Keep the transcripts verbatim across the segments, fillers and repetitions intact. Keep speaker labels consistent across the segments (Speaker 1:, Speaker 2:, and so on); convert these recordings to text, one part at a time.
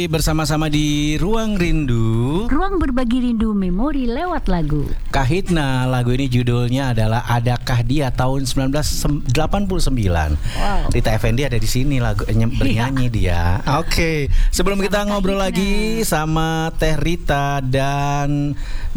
Speaker 1: Bersama-sama di Ruang Rindu,
Speaker 2: ruang berbagi rindu memori lewat lagu.
Speaker 1: Kahitna, lagu ini judulnya adalah Adakah Dia tahun sembilan belas delapan puluh sembilan. Wow. Rita Effendy ada di sini lagu bernyanyi dia. Oke, okay. Sebelum sama kita ngobrol Kahitna lagi sama Teh Rita dan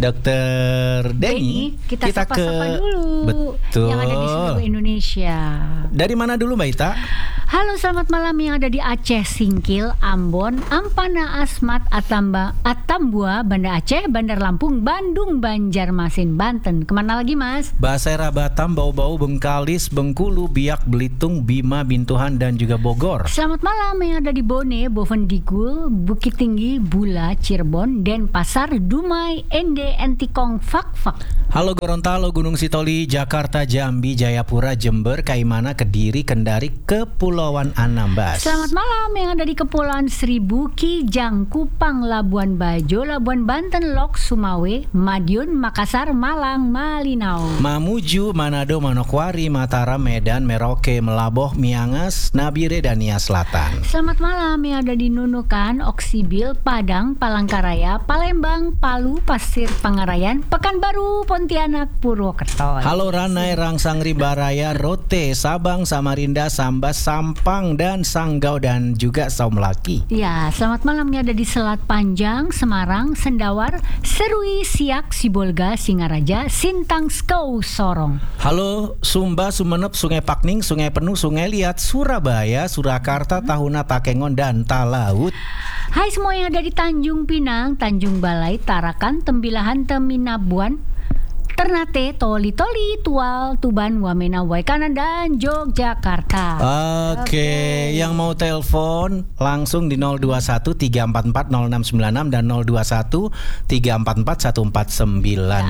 Speaker 1: Dokter Denny,
Speaker 2: kita, kita
Speaker 1: ke
Speaker 2: dulu.
Speaker 1: Betul.
Speaker 2: Yang ada di seluruh Indonesia.
Speaker 1: Dari mana dulu Mbak Ita?
Speaker 2: Halo, selamat malam yang ada di Aceh, Singkil, Ambon, Ampana, Asmat, Atamba, Atambua, Banda Aceh, Bandar Lampung, Bandung, Banjarmasin, Banten. Kemana lagi Mas?
Speaker 1: Basera, Batam, Bau-Bau, Bengkalis, Bengkulu, Biak, Belitung, Bima, Bintuhan, dan juga Bogor.
Speaker 2: Selamat malam yang ada di Bone, Bovendigul, Bukit Tinggi, Bula, Cirebon, Denpasar, Dumai, Ende, Entikong, Fak-Fak.
Speaker 1: Halo Gorontalo, Gunung Sitoli, Jakarta, Jambi, Jayapura, Jember, Kaimana, Kediri, Kendari, Kepulauan Anambas.
Speaker 2: Selamat malam yang ada di Kepulauan Seribu, Kijang, Kupang, Labuan Bajo, Labuan Banten, Lok, Sumawe, Madiun, Makassar, Malang, Malinau,
Speaker 1: Mamuju, Manado, Manokwari, Mataram, Medan, Merauke, Melaboh, Miangas, Nabire, dan Nia Selatan.
Speaker 2: Selamat malam yang ada di Nunukan, Oksibil, Padang, Palangkaraya, Palembang, Palu, Pasir Pangarayan, Pekanbaru, Pontianak, Purwokerto.
Speaker 1: Halo Ranai, Rangsang, Rimbaraya, Rote, Sabang, Samarinda, Sambas, Sampang, dan Sanggau, dan juga Saumlaki.
Speaker 2: Ya, selamat malam yang ada di Selat Panjang, Semarang, Sendawar, Serui, Siak, Sibolga, Singaraja, Sintang, Skau, Sorong.
Speaker 1: Halo Sumba, Sumenep, Sungai Pakning, Sungai Penuh, Sungai Liat, Surabaya, Surakarta, Tahuna, Takengon, dan Talaut.
Speaker 2: Hai semua yang ada di Tanjung Pinang, Tanjung Balai, Tarakan, Tembilahan, Teminabuan, Ternate, Toli Toli, Tual, Tuban, Wamena, Waikanan, dan Yogyakarta.
Speaker 1: Oke, okay. Yang mau telepon langsung di nol dua satu tiga empat empat nol enam sembilan enam dan nol dua satu tiga empat empat satu empat sembilan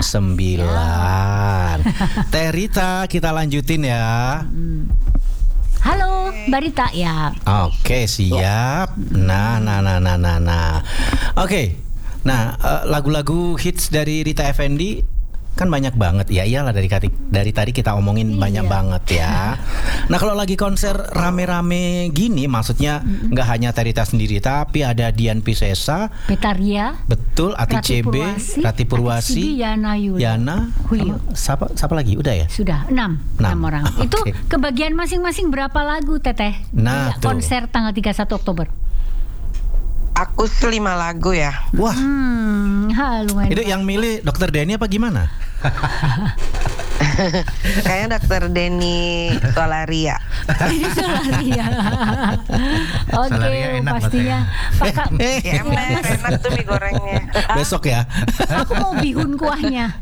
Speaker 1: sembilan. Ya. Teh Rita, kita lanjutin ya.
Speaker 2: Halo, Mbak Rita ya.
Speaker 1: Oke, okay, siap. Nah, nah, nah, nah, nah, nah. Oke, okay. Nah uh, lagu-lagu hits dari Rita Effendy kan banyak banget ya, iyalah dari tadi dari tadi kita omongin iya. banyak banget ya. Nah kalau lagi konser rame-rame gini, maksudnya nggak mm-hmm. hanya Teh Rita sendiri, tapi ada Dian Piscesa,
Speaker 2: Betaria,
Speaker 1: betul, Ati C B, Rati Purwasi,
Speaker 2: Yana,
Speaker 1: Yana,
Speaker 2: Huyo.
Speaker 1: Siapa siapa lagi? Udah ya?
Speaker 2: Sudah enam, enam orang. Okay. Itu kebagian masing-masing berapa lagu Teteh?
Speaker 1: Nah,
Speaker 2: konser tanggal tiga puluh satu Oktober.
Speaker 3: Aku lima lagu ya.
Speaker 1: Wah.
Speaker 2: Hmm, halo.
Speaker 1: Itu yang milih Dokter Denny apa gimana?
Speaker 3: Kayaknya Dokter Denny Solaria.
Speaker 2: Solaria. Oke, okay, pastinya. Kakak,
Speaker 3: ya, enak, enak tuh mie gorengnya.
Speaker 1: Besok ya.
Speaker 2: Aku mau bihun kuahnya.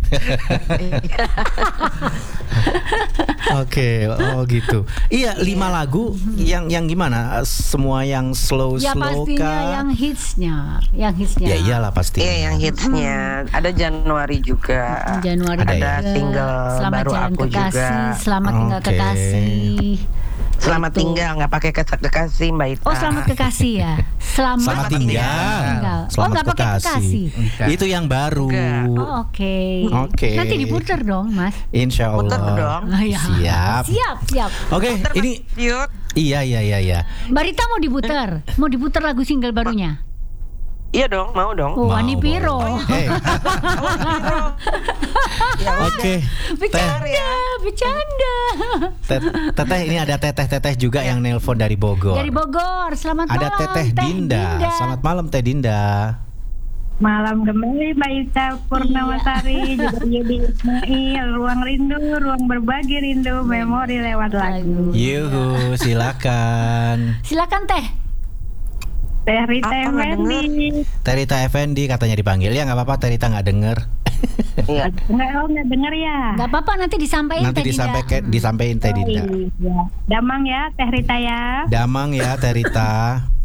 Speaker 1: Oke, okay, oh gitu. Iya, lima lagu yang yang gimana? Semua yang slow
Speaker 2: ya,
Speaker 1: slow
Speaker 2: pastinya
Speaker 1: kah?
Speaker 2: yang hitsnya, yang hitsnya.
Speaker 1: Ya iyalah pasti.
Speaker 3: Iya, yang hitsnya. Hmm. Ada Januari juga.
Speaker 2: Januari
Speaker 3: ada,
Speaker 2: ada
Speaker 3: ya? Single
Speaker 2: Selamat
Speaker 3: baru
Speaker 2: Jalan
Speaker 3: aku
Speaker 2: Kekasih,
Speaker 3: juga.
Speaker 2: Selamat Tinggal
Speaker 1: okay.
Speaker 2: Kekasih.
Speaker 3: Selamat
Speaker 2: itu.
Speaker 3: Tinggal, nggak pakai kekasih Mbak Ita.
Speaker 2: Oh, Selamat Kekasih ya. Selamat,
Speaker 1: selamat tinggal.
Speaker 2: tinggal.
Speaker 1: Selamat
Speaker 2: oh, nggak pakai kekasih.
Speaker 1: Enggak. Itu yang baru.
Speaker 2: Oh, oke.
Speaker 1: Okay. Oke. Okay.
Speaker 2: Nanti diputer dong, Mas.
Speaker 1: Insya Allah.
Speaker 3: Puter dong.
Speaker 2: Oh, ya.
Speaker 1: Siap.
Speaker 2: Siap, siap.
Speaker 1: Oke, okay, ini.
Speaker 3: Yuk.
Speaker 1: Iya, iya, iya, iya.
Speaker 2: Mbak Rita mau diputer, mau diputer lagu single barunya.
Speaker 3: Iya dong, mau dong.
Speaker 2: Oh, Wani Piro.
Speaker 1: Hey. Oke.
Speaker 2: Bercanda, bercanda.
Speaker 1: Teteh, ini ada teteh-teteh juga ya. Yang nelpon dari Bogor.
Speaker 2: Dari Bogor. Selamat
Speaker 1: ada
Speaker 2: malam.
Speaker 1: Ada Teteh Dinda. Dinda. Selamat malam Teh Dinda.
Speaker 4: Malam kembali Mbak Ita Purnamasari, juga Yudi Ismail, Ruang Rindu, Ruang Berbagi Rindu, Memori lewat lagu.
Speaker 1: Yuhu, silakan.
Speaker 2: Silakan Teh.
Speaker 4: Teh Rita Effendy.
Speaker 1: Teh Rita Effendy katanya dipanggil. Ya nggak apa-apa, Teh Rita nggak denger.
Speaker 4: Iya. Nggak, oh nggak denger ya.
Speaker 2: Nggak apa-apa, nanti disampaikan.
Speaker 1: Nanti disampaikan, disampaikan Teh Dinda.
Speaker 4: Oh, iya. Damang ya Teh Rita ya.
Speaker 1: Damang ya Teh Rita.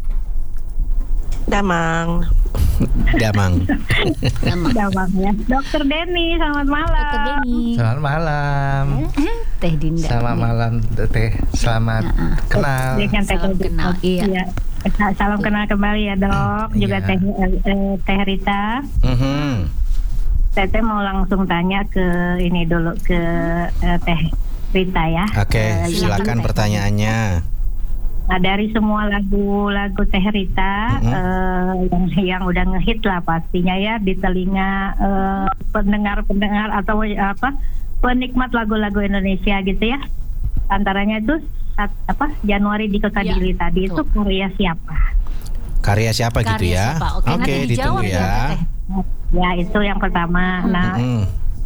Speaker 3: Damang.
Speaker 1: Damang.
Speaker 2: Damang.
Speaker 4: Damang ya. Dokter Denny, selamat malam.
Speaker 2: Dokter Denny.
Speaker 5: Selamat malam.
Speaker 2: Teh Dinda.
Speaker 5: Selamat malam Teh. Selamat uh-uh. kenal.
Speaker 4: Ya, kan,
Speaker 2: Salam kenal. Iya.
Speaker 4: iya. Salam kenal kembali ya Dok. Juga
Speaker 5: iya.
Speaker 4: Teh eh, Teh Rita.
Speaker 1: Mm-hmm.
Speaker 4: Teteh mau langsung tanya ke ini dulu ke uh, Teh Rita ya.
Speaker 1: Oke, okay, uh, silakan pertanyaannya.
Speaker 4: Nah, dari semua lagu-lagu Teh Rita
Speaker 1: Mm-hmm.
Speaker 4: eh, yang yang udah ngehit lah pastinya ya di telinga eh, pendengar-pendengar atau eh, apa penikmat lagu-lagu Indonesia gitu ya. Antaranya itu saat, apa Januari di Kota
Speaker 2: Ya,
Speaker 4: Dili tadi
Speaker 2: betul.
Speaker 4: itu karya siapa?
Speaker 1: Karya siapa gitu
Speaker 2: Karya
Speaker 1: ya?
Speaker 2: siapa? Oke, nanti dijawab
Speaker 1: ditunggu
Speaker 2: ya,
Speaker 1: ya.
Speaker 2: Teteh.
Speaker 4: Ya itu yang pertama. Nah
Speaker 1: Mm-mm.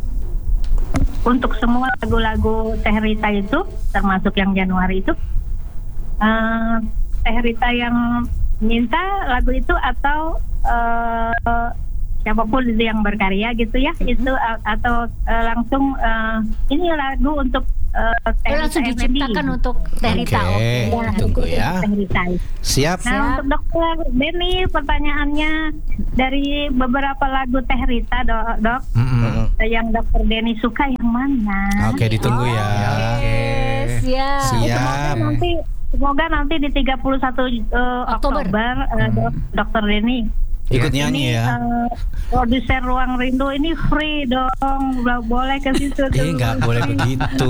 Speaker 4: untuk semua lagu-lagu Teh Rita itu termasuk yang Januari itu eh, Teh Rita yang minta lagu itu atau eh, siapapun itu yang berkarya gitu ya itu a- atau eh, langsung eh, ini lagu untuk eh, Teh
Speaker 2: Oh,
Speaker 4: Rita
Speaker 2: langsung
Speaker 4: Effendi.
Speaker 2: diciptakan untuk Teh Rita.
Speaker 1: Oke.
Speaker 2: Oke.
Speaker 1: Tunggu ya.
Speaker 4: Teh Rita.
Speaker 1: Siap.
Speaker 4: Nah
Speaker 2: Siap.
Speaker 4: untuk dokter Denny pertanyaannya dari beberapa lagu Teh Rita dok, dok
Speaker 1: Mm-mm.
Speaker 4: yang dokter Denny suka yang mana?
Speaker 1: Oke, ditunggu ya.
Speaker 2: Oke, siap.
Speaker 1: Siap.
Speaker 4: Semoga nanti semoga nanti di tiga puluh satu uh,
Speaker 2: Oktober.
Speaker 4: Oktober, uh, dok, dokter Denny
Speaker 1: Ikut
Speaker 4: ini
Speaker 1: nyanyi ya.
Speaker 4: uh, produser Ruang Rindu ini free dong, nggak boleh ke situ tuh.
Speaker 1: Eh, nggak boleh begitu.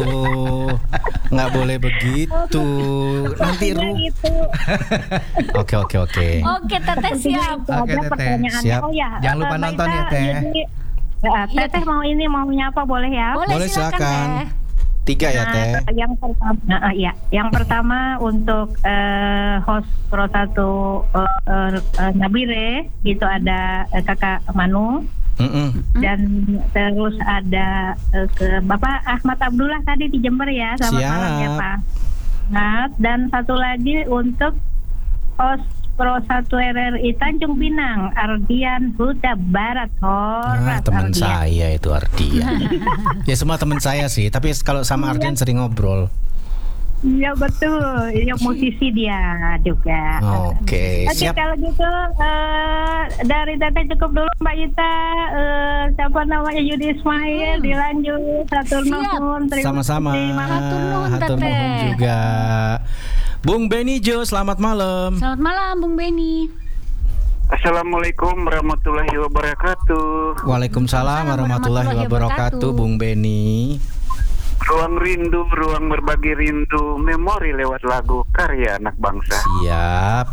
Speaker 1: Nggak boleh begitu. Nanti
Speaker 4: Maksudnya
Speaker 1: ru.
Speaker 4: gitu.
Speaker 1: Oke, oke, oke.
Speaker 2: Oke, Teteh siap.
Speaker 4: Itu
Speaker 5: Oke,
Speaker 4: aja
Speaker 5: Teteh.
Speaker 4: pertanyaannya.
Speaker 1: Siap.
Speaker 4: Oh ya,
Speaker 5: Jangan lupa
Speaker 4: uh, Mbak
Speaker 5: nonton
Speaker 4: Ita,
Speaker 5: ya, Teh.
Speaker 4: jadi, ya, Teteh mau ini mau nyapa boleh ya?
Speaker 2: Boleh,
Speaker 1: Boleh,
Speaker 2: silakan,
Speaker 1: silakan.
Speaker 2: Teh.
Speaker 1: Tiga ya, Teh.
Speaker 4: Nah, yang pertama, nah, ya, yang pertama untuk eh, host Pro satu eh, eh, Nabire itu ada eh, Kakak Manu
Speaker 1: Mm-mm.
Speaker 4: dan terus ada eh, ke Bapak Ahmad Abdullah tadi di Jember ya, selamat
Speaker 1: Siap.
Speaker 4: malam ya Pak. Nah, dan satu lagi untuk host Pro satu R R I Tanjung Pinang, Ardian Huta Barat.
Speaker 1: Ah,
Speaker 4: Horas
Speaker 1: teman
Speaker 4: Ardian.
Speaker 1: saya itu Ardian. Ya semua teman saya sih, tapi kalau sama Ardian sering ngobrol.
Speaker 4: Iya betul, iya musisi dia juga.
Speaker 1: Oke,
Speaker 4: Oke
Speaker 1: siap.
Speaker 4: kalau gitu eh, dari Teteh cukup dulu Mbak Ita. Eh, siapa namanya Yudi Ismail dilanjut satu
Speaker 2: Siap.
Speaker 4: nuhun. Terima
Speaker 1: Sama-sama.
Speaker 4: kasih.
Speaker 2: Hatur nuhun,
Speaker 1: Hatur
Speaker 2: Teteh.
Speaker 1: nuhun juga. Bung Benny Jo, selamat malam.
Speaker 2: Selamat malam, Bung Benny.
Speaker 6: Assalamualaikum warahmatullahi wabarakatuh.
Speaker 1: Waalaikumsalam warahmatullahi wabarakatuh, Bung Benny.
Speaker 6: Ruang rindu, ruang berbagi rindu, memori lewat lagu karya anak bangsa.
Speaker 1: Siap.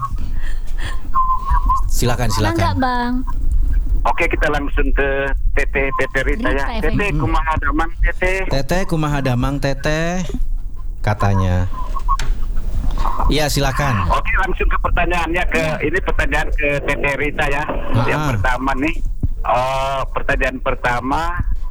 Speaker 1: Silakan,
Speaker 2: Enggak,
Speaker 1: silakan.
Speaker 2: Bang.
Speaker 6: Oke, kita langsung ke Teteh Teteh Rita ya.
Speaker 2: Rita,
Speaker 6: Teteh
Speaker 1: Effendi.
Speaker 6: kumaha damang Teteh.
Speaker 1: Teteh kumaha damang Teteh katanya. Iya, silakan.
Speaker 6: Oke, langsung ke pertanyaannya ke ini pertanyaan ke Teteh Rita ya.
Speaker 1: Ah.
Speaker 6: Yang pertama nih, eh, pertanyaan pertama,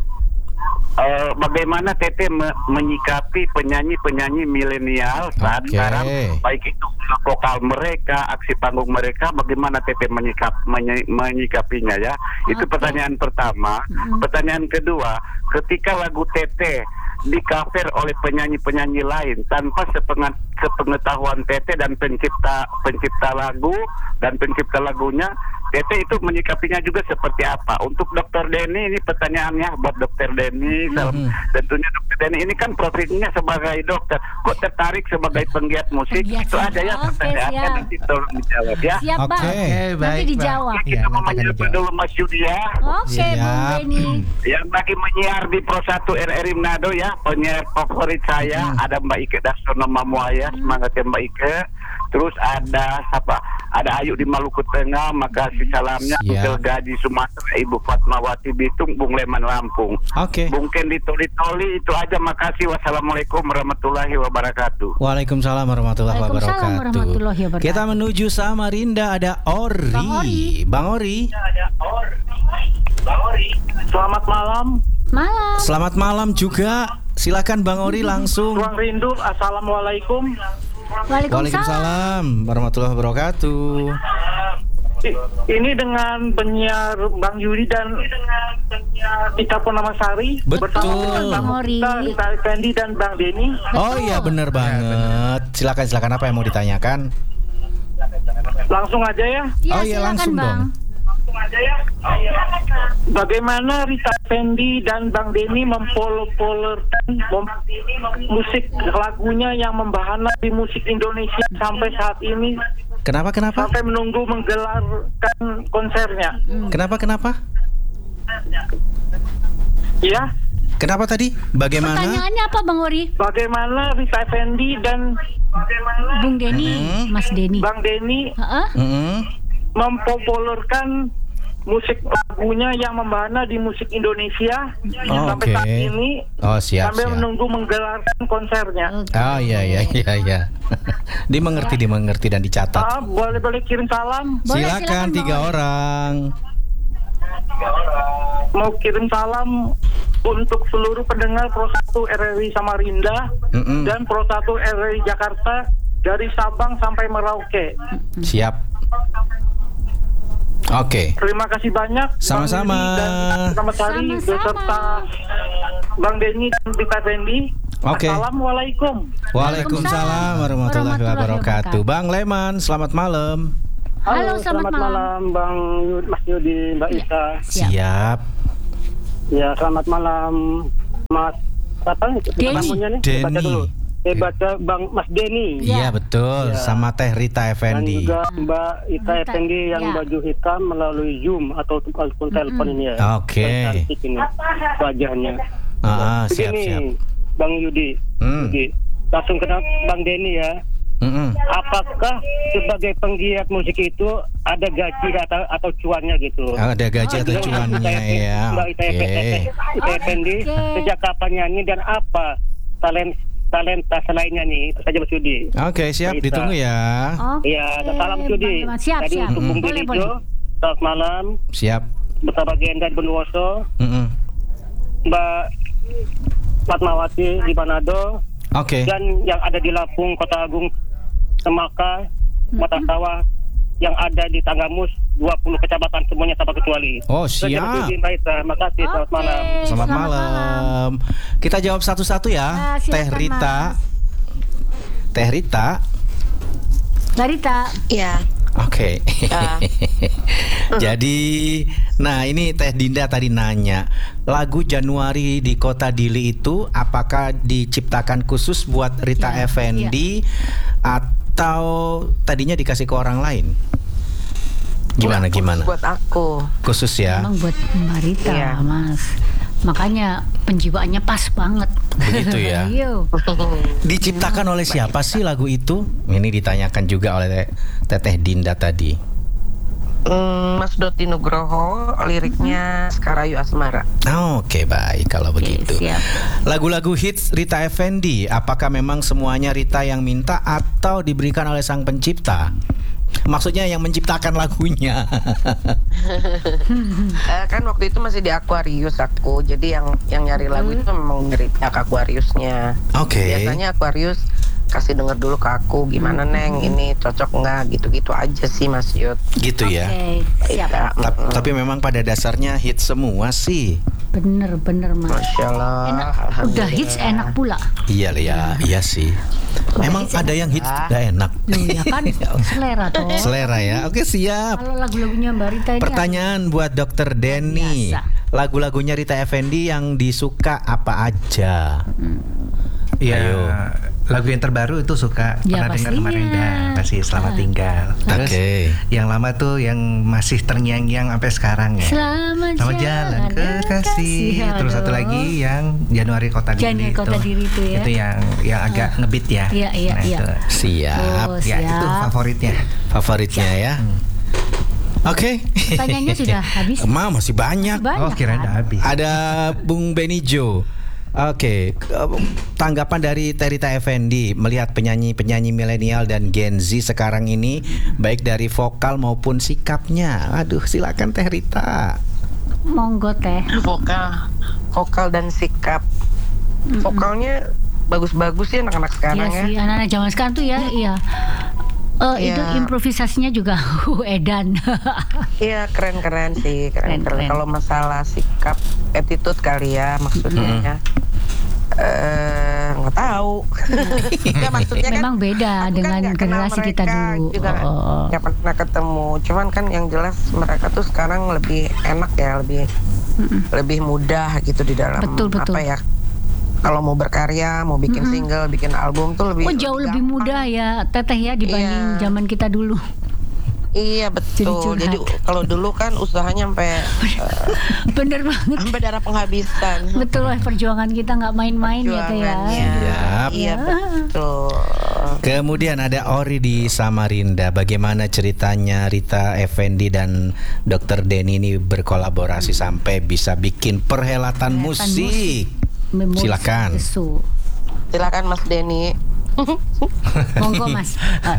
Speaker 6: eh, bagaimana Teteh me- menyikapi penyanyi-penyanyi milenial saat
Speaker 1: Oke.
Speaker 6: sekarang, baik itu vokal mereka, aksi panggung mereka, bagaimana Teteh menyikap menyi- menyikapinya ya? Itu
Speaker 2: Oke.
Speaker 6: pertanyaan pertama. Pertanyaan kedua, ketika lagu Teteh di-cover oleh penyanyi-penyanyi lain tanpa sepengat, sepengetahuan Teteh dan pencipta pencipta lagu dan pencipta lagunya, Teteh itu menyikapinya juga seperti apa? Untuk dokter Denny ini pertanyaannya buat dokter Denny. Salam- Tentunya dokter Denny ini kan profesinya sebagai dokter, kok tertarik sebagai penggiat musik?
Speaker 2: Penggiat
Speaker 6: Itu
Speaker 2: musik.
Speaker 6: aja ya
Speaker 2: Oke,
Speaker 6: pertanyaannya,
Speaker 2: siap.
Speaker 6: nanti tolong dijawab ya.
Speaker 2: Siap,
Speaker 1: Oke.
Speaker 2: Bang.
Speaker 5: Oke,
Speaker 2: Nanti
Speaker 5: baik,
Speaker 2: dijawab.
Speaker 5: Bang.
Speaker 6: Kita
Speaker 5: Iya,
Speaker 6: mau
Speaker 5: nanti akan
Speaker 6: menyapa
Speaker 5: dijawab.
Speaker 6: dulu Mas Yudi ya,
Speaker 2: Oke,
Speaker 1: Siap.
Speaker 2: Bung Benny.
Speaker 6: yang lagi menyiar di Pro satu R R I Manado ya, penyiar favorit saya. Ada Mbak Ike Darsono Mamuaya, semangat ya Mbak Ike. Terus ada siapa? Ada Ayu di Maluku Tengah, makasih salamnya.
Speaker 1: Siap.
Speaker 6: Tugel Gaji Sumatera, Ibu Fatmawati Bitung, Bung Leman Lampung.
Speaker 1: Oke.
Speaker 6: Bung Kendi Toli Toli, itu aja, makasih. Wassalamualaikum warahmatullahi wabarakatuh.
Speaker 1: Waalaikumsalam warahmatullahi
Speaker 2: Waalaikumsalam
Speaker 1: wabarakatuh.
Speaker 2: warahmatullahi wabarakatuh.
Speaker 1: Kita menuju Samarinda, ada Ori.
Speaker 2: Bang Ori.
Speaker 1: Bang Ori.
Speaker 7: Selamat malam,
Speaker 2: Malam.
Speaker 1: Selamat malam juga. Silakan Bang Ori langsung.
Speaker 7: Ruang Rindu. Assalamualaikum.
Speaker 2: Waalaikumsalam.
Speaker 1: Waalaikumsalam warahmatullahi wabarakatuh.
Speaker 7: I- Ini dengan penyiar Bang Yudi dan Ita Purnamasari
Speaker 1: Betul.
Speaker 7: bersama
Speaker 2: Bang Ori.
Speaker 7: Kita, Rita Effendi dan Bang Denny.
Speaker 1: Oh iya benar banget. Silakan silakan apa yang mau ditanyakan?
Speaker 7: Langsung aja ya.
Speaker 2: Ya,
Speaker 1: Oh iya,
Speaker 2: silakan,
Speaker 1: langsung
Speaker 2: Bang.
Speaker 1: dong.
Speaker 7: Bagaimana Rita Effendi dan Bang Denny mempopulerkan mem- musik lagunya yang membahana di musik Indonesia sampai saat ini,
Speaker 1: Kenapa kenapa?
Speaker 7: sampai menunggu menggelarkan konsernya?
Speaker 1: Kenapa kenapa?
Speaker 7: Ya,
Speaker 1: Kenapa tadi? Bagaimana?
Speaker 2: Pertanyaannya apa Bang Ori?
Speaker 7: Bagaimana Rita Effendy dan
Speaker 2: Bung Denny,
Speaker 1: Hmm.
Speaker 2: Mas Denny.
Speaker 7: Bang Denny
Speaker 2: Heeh.
Speaker 1: Mm-mm.
Speaker 7: mempopulerkan musik lagunya yang membahana di musik Indonesia
Speaker 1: Oh,
Speaker 7: sampai
Speaker 1: oke.
Speaker 7: saat ini,
Speaker 1: Oh, siap,
Speaker 7: sambil
Speaker 1: siap.
Speaker 7: menunggu menggelarkan konsernya.
Speaker 2: Oke.
Speaker 1: Oh iya iya iya iya. Dimengerti dimengerti dan dicatat.
Speaker 7: Ah, boleh-boleh kirim salam.
Speaker 2: Boleh, silakan,
Speaker 1: Silakan tiga
Speaker 2: Bang Ori.
Speaker 1: orang.
Speaker 7: Mau kirim salam untuk seluruh pendengar Pro satu R R I Samarinda
Speaker 1: Mm-mm.
Speaker 7: dan Pro satu R R I Jakarta dari Sabang sampai Merauke.
Speaker 1: Siap. Oke.
Speaker 7: Terima kasih banyak
Speaker 1: Sama-sama.
Speaker 7: Bang Yudi dan Selamat Hari
Speaker 2: Sama-sama.
Speaker 7: beserta Bang Denny dan Rita Effendy.
Speaker 1: Oke.
Speaker 7: Assalamualaikum.
Speaker 1: Waalaikumsalam warahmatullahi wabarakatuh. Bang Leman, selamat malam.
Speaker 2: Halo, selamat malam.
Speaker 7: Bang Yud, Mas Yudi, Mbak
Speaker 2: Iya.
Speaker 7: Isa.
Speaker 2: Siap.
Speaker 1: Siap.
Speaker 7: Ya, selamat malam Mas apa
Speaker 2: Denny.
Speaker 7: namanya nih?
Speaker 1: Denny.
Speaker 7: Baca dulu. Saya baca Bang Mas Denny.
Speaker 2: Iya.
Speaker 1: Iya betul,
Speaker 7: Iya.
Speaker 1: sama Teh Rita
Speaker 7: Dan
Speaker 1: Effendy.
Speaker 7: juga Mbak Ita
Speaker 2: Rita,
Speaker 7: Effendy yang
Speaker 2: ya.
Speaker 7: baju hitam melalui Zoom atau telepon telepon ini ya.
Speaker 1: Oke.
Speaker 7: Cantik ini wajahnya.
Speaker 1: Ah, ah, siap
Speaker 7: Begini,
Speaker 1: siap.
Speaker 7: Bang Yudi.
Speaker 1: Hmm.
Speaker 7: Yudi. Langsung kenal Bang Denny ya.
Speaker 1: Mm-mm.
Speaker 7: Apakah sebagai penggiat musik itu ada gaji atau, atau cuannya gitu?
Speaker 1: Ada gaji atau
Speaker 7: Mbak
Speaker 1: cuannya
Speaker 7: Ita-
Speaker 1: ya.
Speaker 7: Mbak Ita
Speaker 1: Oke.
Speaker 7: Effendy, Ita Effendy,
Speaker 2: Oke.
Speaker 7: sejak kapan nyanyi dan apa talent talenta selainnya nih? Itu saja Mas Yudi.
Speaker 1: Oke, siap,
Speaker 7: Bisa.
Speaker 1: ditunggu ya.
Speaker 2: Oke.
Speaker 7: Iya, salam Yudi.
Speaker 2: Bang Leman. Siap,
Speaker 7: Tadi
Speaker 2: siap.
Speaker 7: untuk Bung
Speaker 2: Boleh,
Speaker 7: Denny
Speaker 2: boleh.
Speaker 7: Jo, selamat malam
Speaker 1: Siap.
Speaker 7: bersama Genda Bondowoso,
Speaker 1: Mm-mm.
Speaker 7: Mbak Fatmawati di Manado,
Speaker 1: Oke.
Speaker 7: dan yang ada di Lampung, Kota Agung, Semaka, Mata Sawah, yang ada di Tanggamus, dua puluh kecamatan semuanya tanpa kecuali.
Speaker 1: Oh,
Speaker 7: Itu aja, Mas
Speaker 1: siap.
Speaker 7: Yudi, Mbak Ita. Terima kasih, selamat
Speaker 2: Oke.
Speaker 7: malam.
Speaker 1: Selamat malam. Kita jawab satu-satu ya.
Speaker 2: Ah, silakan,
Speaker 1: Teh Rita.
Speaker 2: Mas.
Speaker 1: Teh Rita.
Speaker 2: Mbak Rita.
Speaker 3: Iya.
Speaker 1: Oke.
Speaker 3: Ya.
Speaker 1: Jadi, nah ini Teh Dinda tadi nanya, lagu Januari di Kota Dili itu apakah diciptakan khusus buat Rita
Speaker 2: Ya,
Speaker 1: Effendy atau tadinya dikasih ke orang lain? Gimana gimana?
Speaker 3: Buat aku.
Speaker 1: Khusus ya.
Speaker 2: Emang buat Mbak Rita,
Speaker 3: Iya.
Speaker 2: Mas. Makanya penjiwaannya pas banget.
Speaker 1: Begitu ya.
Speaker 2: Ayo.
Speaker 1: Diciptakan oleh siapa sih lagu itu? Ini ditanyakan juga oleh Teteh Dinda tadi.
Speaker 3: Hmm, Mas Doti Nugroho, liriknya Sekarayu Asmara.
Speaker 1: Oke, baik kalau begitu.
Speaker 2: siap.
Speaker 1: Lagu-lagu hits Rita Effendy, apakah memang semuanya Rita yang minta atau diberikan oleh sang pencipta? Maksudnya yang menciptakan lagunya.
Speaker 3: Eh, kan waktu itu masih di Aquarius aku, jadi yang yang nyari lagu itu memang dari pihak Aquariusnya.
Speaker 1: Oke.
Speaker 3: Biasanya Aquarius kasih denger dulu ke aku, gimana Neng, ini cocok nggak, gitu-gitu aja sih Mas Yud.
Speaker 1: Gitu ya.
Speaker 2: Oke, siap.
Speaker 3: Ya,
Speaker 1: Ta-
Speaker 3: mm-mm.
Speaker 1: Tapi memang pada dasarnya hits semua sih.
Speaker 2: Bener, bener, Mas.
Speaker 3: Masya Allah.
Speaker 2: Enak. Udah
Speaker 3: Alhamdulillah.
Speaker 2: hits enak pula.
Speaker 1: Iya ya, iya sih. Emang ada yang hits gak enak.
Speaker 2: Loh, ya kan selera toh.
Speaker 1: Selera ya. Oke, siap.
Speaker 2: Kalau lagu-lagunya Mbak Rita ini
Speaker 1: Pertanyaan buat Dokter Denny.
Speaker 2: Biasa.
Speaker 1: Lagu-lagunya Rita Effendy yang disuka apa aja?
Speaker 5: Ya,
Speaker 1: Ayo.
Speaker 5: lagu yang terbaru itu suka
Speaker 2: Ya,
Speaker 5: pernah dengar
Speaker 2: pastinya.
Speaker 5: kemarin dah, pasti Selamat
Speaker 2: Ah.
Speaker 5: Tinggal. Terus
Speaker 1: Oke.
Speaker 5: yang lama tuh yang masih terngiang-ngiang sampai sekarang ya.
Speaker 2: Selamat,
Speaker 5: Selamat jalan ke kasih. Terus satu
Speaker 2: Aduh.
Speaker 5: lagi yang Januari Kota Diri.
Speaker 2: Januari Kota
Speaker 5: itu.
Speaker 2: Diri itu ya.
Speaker 5: Itu yang yang agak ngebeat ya.
Speaker 2: Iya, iya,
Speaker 5: Nah,
Speaker 2: iya.
Speaker 5: itu.
Speaker 1: Siap.
Speaker 2: Oh,
Speaker 5: Ya, itu
Speaker 2: siap.
Speaker 5: favoritnya.
Speaker 1: Favoritnya ya. Oke.
Speaker 2: Pertanyaannya sudah habis.
Speaker 1: Ma, masih banyak.
Speaker 2: Banyak,
Speaker 5: Oh, kira
Speaker 2: kan?
Speaker 5: udah habis.
Speaker 1: Ada Bung Benny Jo. Oke, ke- tanggapan dari Rita Effendy melihat penyanyi-penyanyi milenial dan Gen Z sekarang ini, baik dari vokal maupun sikapnya. Aduh, silakan Teh Rita.
Speaker 2: Monggo teh.
Speaker 3: Vokal, vokal dan sikap. Vokalnya bagus-bagus sih anak-anak
Speaker 2: Iya
Speaker 3: sekarang ya.
Speaker 2: sih, anak-anak zaman sekarang tuh ya, iya. Eh
Speaker 3: Iya.
Speaker 2: itu improvisasinya juga edan.
Speaker 3: Iya, keren-keren sih,
Speaker 2: Keren,
Speaker 3: keren-keren.
Speaker 2: keren.
Speaker 3: Kalau masalah sikap, attitude kali ya maksudnya ya. Eh, nggak tahu. Ya, maksudnya kan
Speaker 2: Memang beda
Speaker 3: aku kan
Speaker 2: dengan
Speaker 3: nggak kenal
Speaker 2: generasi kita
Speaker 3: mereka,
Speaker 2: dulu.
Speaker 3: juga
Speaker 2: Oh.
Speaker 3: nggak pernah ketemu. Cuman kan yang jelas mereka tuh sekarang lebih enak ya, lebih lebih mudah gitu di dalam
Speaker 2: Betul, betul.
Speaker 3: apa ya? Kalau mau berkarya, mau bikin single, bikin album tuh lebih
Speaker 2: Oh jauh lebih
Speaker 3: gampang.
Speaker 2: mudah ya Teteh ya dibanding
Speaker 3: Iya.
Speaker 2: zaman kita dulu.
Speaker 3: Iya betul.
Speaker 2: Jadi
Speaker 3: Jadi
Speaker 2: curhat.
Speaker 3: kalau dulu kan usahanya sampai eh,
Speaker 2: Bener banget.
Speaker 3: sampai darah penghabisan.
Speaker 2: Betul lah, perjuangan kita nggak main-main ya Teh ya.
Speaker 3: Perjuangannya.
Speaker 1: Siap.
Speaker 3: Iya betul.
Speaker 1: Kemudian ada Ori di Samarinda. Bagaimana ceritanya Rita Effendy dan dokter Denny ini berkolaborasi sampai bisa bikin perhelatan
Speaker 2: Perhelatan
Speaker 1: musik?
Speaker 2: Memories
Speaker 1: Silakan.
Speaker 2: of the Soul.
Speaker 3: Silakan Mas Denny.
Speaker 2: Monggo Mas. Ah,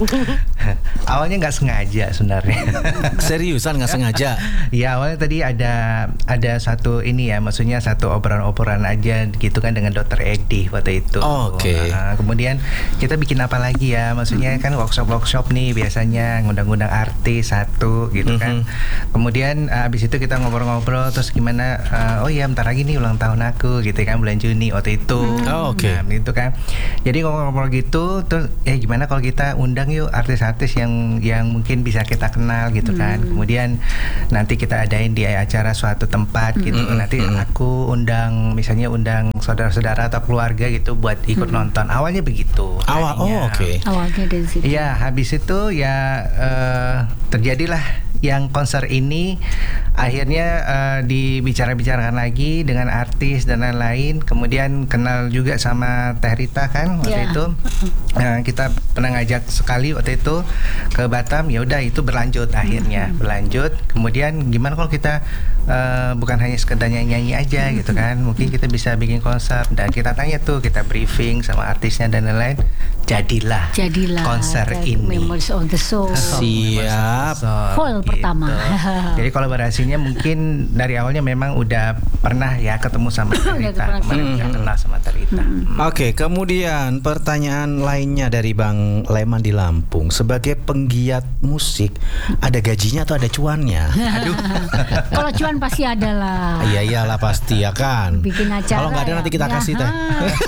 Speaker 5: Awalnya nggak sengaja sebenarnya.
Speaker 1: Seriusan nggak sengaja?
Speaker 5: Ya awalnya tadi ada ada satu ini ya, maksudnya satu obrolan-obrolan aja gitu kan dengan dokter Edi waktu itu.
Speaker 1: Oh, oke.
Speaker 5: Nah, kemudian kita bikin apa lagi ya? Maksudnya kan workshop-workshop nih biasanya ngundang-ngundang artis satu gitu kan. Kemudian uh, abis itu kita ngobrol-ngobrol terus gimana? uh, oh ya bentar lagi nih ulang tahun aku gitu kan bulan Juni waktu itu.
Speaker 1: Oh, oke.
Speaker 5: Nah, gitu kan. Jadi ngomong-ngomong gitu terus eh gimana kalau kita undang yuk artis-artis yang yang mungkin bisa kita kenal gitu kan. Kemudian nanti kita adain di acara suatu tempat gitu.
Speaker 1: Mm-mm,
Speaker 5: Nanti
Speaker 1: mm-mm.
Speaker 5: aku undang misalnya undang saudara-saudara atau keluarga gitu buat ikut nonton. Awalnya begitu.
Speaker 1: Awal, oh
Speaker 5: tadinya.
Speaker 1: oke.
Speaker 2: awalnya dari situ.
Speaker 5: Iya, habis itu ya eh, terjadilah yang konser ini akhirnya eh, dibicara-bicarakan lagi dengan artis dan lain-lain. Kemudian kenal juga sama Teh Rita kan waktu
Speaker 2: Ya.
Speaker 5: itu. Eh, kita pernah ngajak sekali waktu itu ke Batam. Ya udah itu berlanjut akhirnya berlanjut. Kemudian gimana kalau kita eh, bukan hanya sekedar nyanyi aja gitu kan? Mungkin kita bisa bikin konser dan kita tanya tuh, kita briefing sama artisnya dan lain-lain. Jadilah,
Speaker 2: Jadilah
Speaker 5: konser
Speaker 2: Teh
Speaker 5: ini.
Speaker 2: Memories of the Soul.
Speaker 1: Siap.
Speaker 2: Full pertama.
Speaker 5: Jadi kolaborasinya mungkin dari awalnya memang udah pernah ya ketemu sama
Speaker 2: Udah
Speaker 5: Terita,
Speaker 2: pernah
Speaker 5: kemarin
Speaker 1: ketemu.
Speaker 5: udah kenal sama Terita.
Speaker 1: Oke, kemudian pertanyaan lainnya dari Bang Leman di Lampung. Sebagai penggiat musik, ada gajinya atau ada cuannya? Aduh.
Speaker 2: Kalau cuan pasti ada lah.
Speaker 1: Iya iyalah pasti ya kan.
Speaker 2: Bikin acara.
Speaker 1: Kalau nggak ada
Speaker 2: ya.
Speaker 1: nanti kita
Speaker 2: Ya.
Speaker 1: kasih Teh.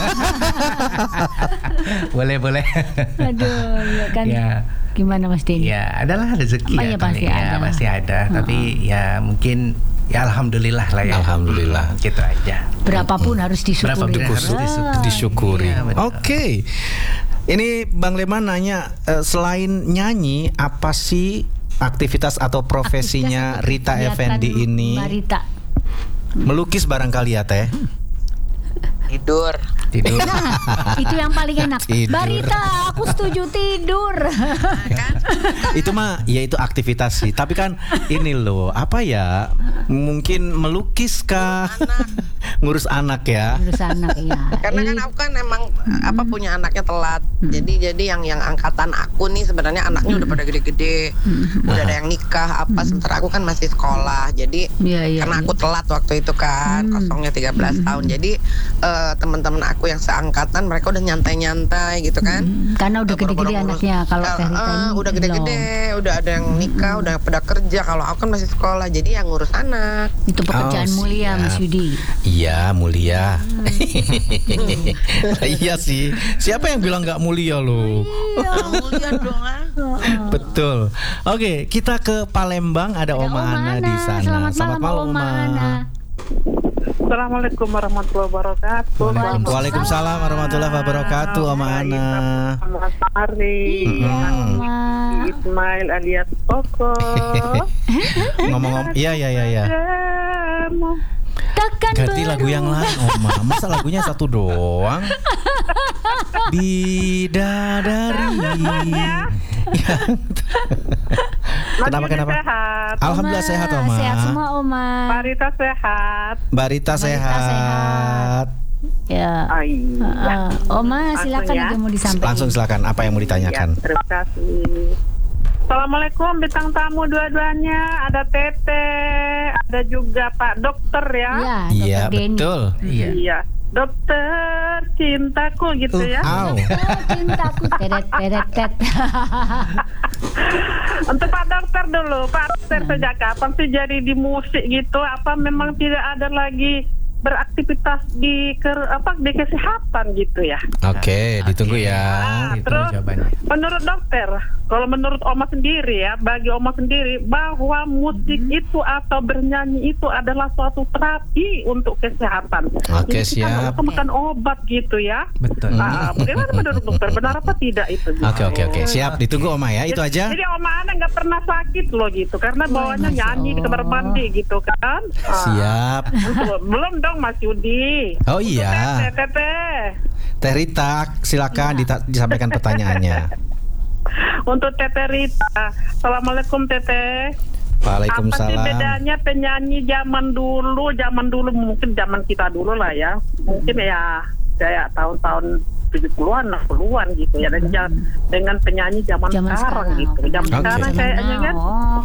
Speaker 5: boleh boleh.
Speaker 2: Aduh, ya kan.
Speaker 5: Ya,
Speaker 2: Gimana Mas Denny?
Speaker 5: ya adalah rezeki
Speaker 2: Oh,
Speaker 5: ya,
Speaker 2: iya,
Speaker 5: kali
Speaker 2: pasti
Speaker 5: ya,
Speaker 2: ada.
Speaker 5: pasti ada. Tapi ya mungkin ya alhamdulillah lah ya.
Speaker 1: Alhamdulillah.
Speaker 5: Gitu aja.
Speaker 2: Berapapun harus disyukuri.
Speaker 5: Berapapun harus
Speaker 2: Ah.
Speaker 5: disyukuri.
Speaker 1: Disyukuri.
Speaker 5: Iya, betul.
Speaker 1: Oke. Ini Bang Leman nanya, eh, selain nyanyi, apa sih aktivitas atau profesinya
Speaker 2: Aktivitas
Speaker 1: Rita
Speaker 2: kegiatan
Speaker 1: Effendy ini?
Speaker 2: Mbak Rita.
Speaker 1: Melukis barangkali ya Teh?
Speaker 3: Tidur.
Speaker 5: Tidur.
Speaker 2: Nah, itu yang paling enak.
Speaker 1: Tidur.
Speaker 2: Mbak Rita, aku setuju tidur.
Speaker 1: Itu mah ya itu aktivitas sih. Tapi kan ini loh, apa ya? Mungkin melukis kah? Ngurus anak ya.
Speaker 2: Ngurus anak ya.
Speaker 3: Karena kan aku kan emang apa punya anaknya telat. Jadi jadi yang yang angkatan aku nih sebenarnya anaknya udah pada gede-gede. Udah ada yang nikah apa sementara aku kan masih sekolah. Jadi
Speaker 2: Iya, iya,
Speaker 3: karena
Speaker 2: iya.
Speaker 3: aku telat waktu itu kan, kosongnya tiga belas tahun. Jadi eh, teman-teman aku yang seangkatan mereka udah nyantai-nyantai gitu kan.
Speaker 2: Karena udah
Speaker 3: Eh, boro-boro
Speaker 2: gede-gede
Speaker 3: ngurus-
Speaker 2: anaknya. Kalau
Speaker 3: Eh,
Speaker 2: Teh Rita
Speaker 3: eh,
Speaker 2: ini
Speaker 3: udah gede-gede,
Speaker 2: belum.
Speaker 3: udah ada yang nikah, udah pada kerja. Kalau aku kan masih sekolah, jadi yang ngurus anak.
Speaker 2: Itu pekerjaan
Speaker 1: Oh,
Speaker 2: mulia
Speaker 1: siap.
Speaker 2: Mas Yudi.
Speaker 1: Iya mulia. Iya sih. Siapa yang bilang nggak mulia loh?
Speaker 3: Ah, mulia dong ah.
Speaker 1: Betul. Oke, kita ke Palembang. Ada,
Speaker 2: Ada
Speaker 1: Oma Ana di sana.
Speaker 2: Selamat malam Oma Ana.
Speaker 7: Assalamualaikum warahmatullahi wabarakatuh.
Speaker 2: Waalaikumsalam.
Speaker 1: Waalaikumsalam warahmatullahi wabarakatuh, Oma Ana.
Speaker 7: Mas Ari,
Speaker 2: Iya, Oma.
Speaker 7: Ismail alias Koko.
Speaker 1: Ngomong-ngomong, iya iya iya iya.
Speaker 7: Kamu
Speaker 2: Takkan
Speaker 1: Ganti lagu yang
Speaker 2: berubah.
Speaker 1: lain, Oma. Masa lagunya satu doang? Bidadari. Ya. Kenapa
Speaker 7: Mas Yudi
Speaker 1: kenapa?
Speaker 7: sehat,
Speaker 1: Alhamdulillah
Speaker 2: Oma,
Speaker 1: sehat, Oma.
Speaker 2: Sehat semua Oma.
Speaker 7: Marita sehat.
Speaker 1: Mbak Rita sehat.
Speaker 2: sehat. Ya.
Speaker 7: Ay,
Speaker 2: Uh, Oma silakan
Speaker 7: Langsung ya.
Speaker 2: ada yang mau disampaikan.
Speaker 1: Langsung silakan. Apa yang mau
Speaker 7: ya,
Speaker 1: ditanyakan?
Speaker 7: terima kasih. Assalamualaikum bintang tamu dua-duanya. Ada Tete, ada juga Pak Dokter ya.
Speaker 2: Iya,
Speaker 1: Iya
Speaker 2: Dokter Denny.
Speaker 1: betul.
Speaker 5: Iya.
Speaker 7: Iya. Dokter cintaku gitu
Speaker 1: Uh,
Speaker 7: ya.
Speaker 1: au.
Speaker 2: Oh, cintaku teret teret tet.
Speaker 7: Untuk Pak Dokter dulu, Pak Dokter sejak kapan sih jadi di musik gitu? Apa memang tidak ada lagi
Speaker 8: beraktivitas di ke, apa di kesehatan gitu ya.
Speaker 1: Oke, ditunggu ya.
Speaker 8: Nah,
Speaker 5: Itu
Speaker 8: terus
Speaker 5: jawabannya.
Speaker 8: menurut dokter, kalau menurut Oma sendiri ya, bagi Oma sendiri bahwa musik
Speaker 1: Hmm.
Speaker 8: itu atau bernyanyi itu adalah suatu terapi untuk kesehatan.
Speaker 1: Oke,
Speaker 8: Jadi kita
Speaker 1: siap.
Speaker 8: nggak usah makan obat gitu ya.
Speaker 5: Betul.
Speaker 8: Ah, bagaimana menurut dokter, benar apa tidak itu? gitu?
Speaker 1: Oke, oke, oke. Siap, ditunggu Oma ya. Itu
Speaker 8: Jadi-
Speaker 1: aja.
Speaker 8: Jadi Oma Ana nggak pernah sakit loh gitu, karena bawahnya
Speaker 2: Masya
Speaker 8: nyanyi di kamar
Speaker 2: Allah.
Speaker 8: mandi gitu kan. Ah.
Speaker 1: Siap.
Speaker 8: Untuk- belum dong Mas Yudi.
Speaker 1: Oh iya.
Speaker 8: Teteh, teteh.
Speaker 1: Teh Rita, silakan dita- disampaikan pertanyaannya.
Speaker 8: Untuk Teteh Rita. Assalamualaikum Teteh. Apa sih
Speaker 1: Waalaikumsalam.
Speaker 8: bedanya penyanyi zaman dulu, zaman dulu mungkin zaman kita dulu lah ya. Mungkin ya kayak tahun-tahun tujuh puluhan, enam puluhan gitu ya. Dan ja- dengan penyanyi zaman,
Speaker 2: Zaman
Speaker 8: sekarang,
Speaker 2: sekarang.
Speaker 8: gitu. Zaman
Speaker 1: Oke.
Speaker 8: sekarang
Speaker 2: Zaman
Speaker 8: kayaknya
Speaker 2: now.
Speaker 8: kan
Speaker 2: Oh,